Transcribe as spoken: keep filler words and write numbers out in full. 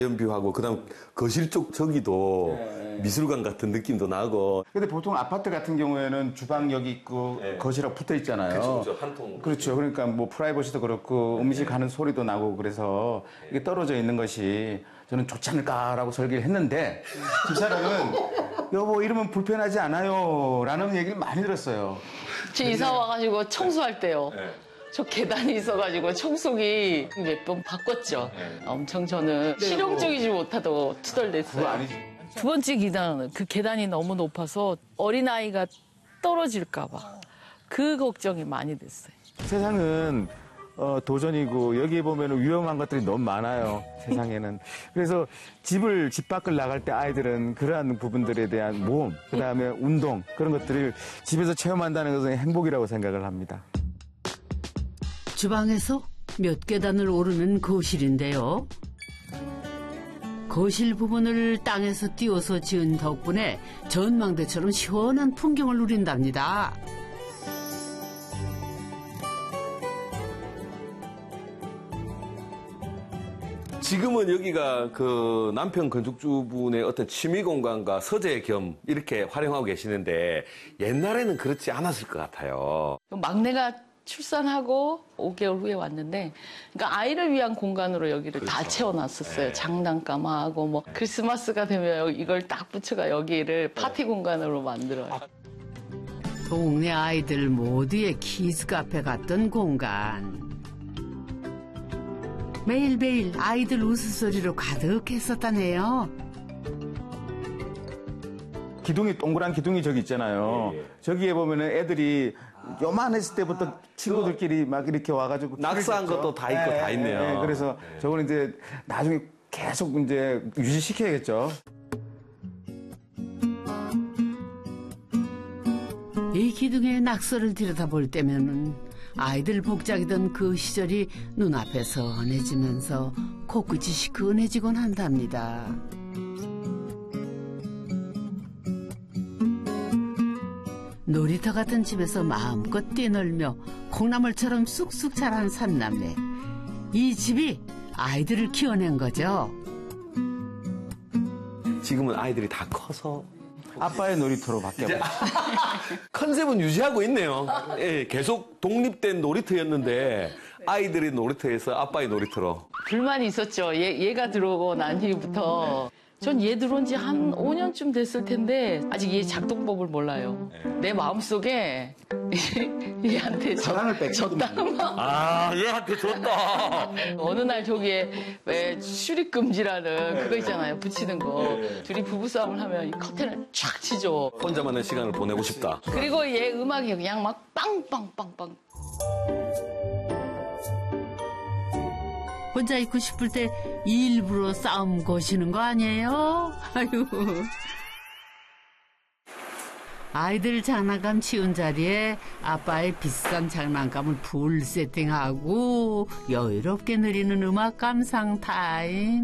연비하고 그다음 거실 쪽 저기도 네. 미술관 같은 느낌도 나고. 근데 보통 아파트 같은 경우에는 주방 여기 있고 네. 거실하고 붙어 있잖아요. 그렇죠, 그렇죠. 한 통. 그렇죠. 그러니까 뭐 프라이버시도 그렇고 네. 음식 하는 소리도 나고 그래서 이게 떨어져 있는 것이 저는 좋지 않을까라고 설계를 했는데 집사람은 여보 이러면 불편하지 않아요 라는 얘기를 많이 들었어요. 저 이사 와가지고 청소할 때요. 네. 저 계단이 있어가지고 청소기 몇 번 바꿨죠. 네. 엄청 저는 실용적이지 못하다고 투덜댔어요. 그거 아니지. 두 번째 계단, 그 계단이 너무 높아서 어린아이가 떨어질까봐 그 걱정이 많이 됐어요. 세상은 어, 도전이고 여기에 보면 위험한 것들이 너무 많아요. 세상에는. 그래서 집을 집 밖을 나갈 때 아이들은 그러한 부분들에 대한 모험, 그다음에 운동 그런 것들을 집에서 체험한다는 것은 행복이라고 생각을 합니다. 주방에서 몇 계단을 오르는 거실인데요. 거실 부분을 땅에서 띄워서 지은 덕분에 전망대처럼 시원한 풍경을 누린답니다. 지금은 여기가 그 남편 건축주분의 어떤 취미 공간과 서재 겸 이렇게 활용하고 계시는데 옛날에는 그렇지 않았을 것 같아요. 막내가 출산하고 오 개월 후에 왔는데, 그러니까 아이를 위한 공간으로 여기를 그렇죠. 다 채워놨었어요. 네. 장난감하고 뭐 네. 크리스마스가 되면 이걸 딱 붙여가 여기를 파티 네. 공간으로 만들어요. 동네 아이들 모두의 키즈 카페 같던 공간. 매일매일 아이들 웃음소리로 가득했었다네요. 기둥이 동그란 기둥이 저기 있잖아요. 예, 예. 저기에 보면은 애들이 요만했을 때부터 아, 친구들끼리 막 이렇게 와가지고 낙서한 것도 다 있고 네, 다 있네요. 네, 그래서 네. 저거는 이제 나중에 계속 이제 유지시켜야겠죠. 이 기둥의 낙서를 들여다볼 때면은 아이들 복작이던 그 시절이 눈앞에 선해지면서 코끝이 시큰해지곤 한답니다. 놀이터 같은 집에서 마음껏 뛰놀며 콩나물처럼 쑥쑥 자란 삼남매. 이 집이 아이들을 키워낸 거죠. 지금은 아이들이 다 커서 아빠의 놀이터로 바뀌어버렸어요. 컨셉은 유지하고 있네요. 예, 계속 독립된 놀이터였는데 아이들이 놀이터에서 아빠의 놀이터로. 불만이 있었죠. 얘, 얘가 들어오고 난 뒤부터. 전 얘 들어온 지 한 오 년쯤 됐을 텐데 아직 얘 작동법을 몰라요. 내 마음속에 얘한테 사랑을 줬다. 아, 얘한테 줬다. 어느 날 저기에 왜 출입금지라는 그거 있잖아요. 붙이는 거. 둘이 부부싸움을 하면 이 커튼을 촥 치죠. 혼자만의 시간을 보내고 싶다. 그리고 얘 음악이 그냥 막 빵빵빵빵. 혼자 있고 싶을 때 일부러 싸움 거시는 거 아니에요? 아유. 아이들 장난감 치운 자리에 아빠의 비싼 장난감을 풀 세팅하고 여유롭게 누리는 음악 감상 타임.